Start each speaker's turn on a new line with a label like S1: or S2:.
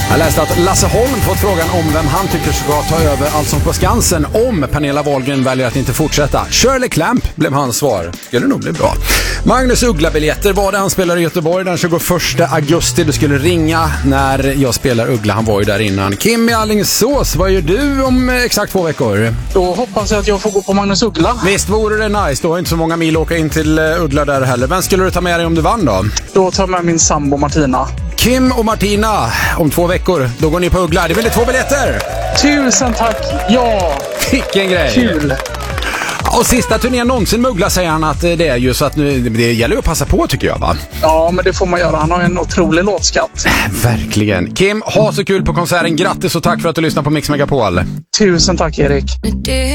S1: Jag läste att Lasse Holm fått frågan om vem han tycker ska ta över Allsång på Skansen om Pernilla Wahlgren väljer att inte fortsätta. Shirley Clamp blev hans svar. Skulle nog bli bra. Magnus Uggla-biljetter var det han spelar i Göteborg den 21 augusti. Du skulle ringa när jag spelar Uggla. Han var ju där innan. Kim i Alingsås, vad gör du om exakt 2 veckor?
S2: Då hoppas jag att jag får gå på Magnus Uggla.
S1: Visst vore det nice. Du har inte så många mil att åka in till Uggla där heller. Vem skulle du ta med dig om du vann då?
S2: Då tar jag med min sambo Martina.
S1: Kim och Martina, om 2 veckor, då går ni på Uggla. Det blir 2 biljetter.
S2: Tusen tack, ja.
S1: Vilken grej.
S2: Kul.
S1: Och sista turnén någonsin med Uggla säger han att det är ju så att nu, det gäller att passa på tycker jag, va?
S2: Ja, men det får man göra. Han har en otrolig låtskatt.
S1: Verkligen. Kim, ha så kul på konserten. Grattis och tack för att du lyssnar på Mix Megapol.
S2: Tusen tack, Erik.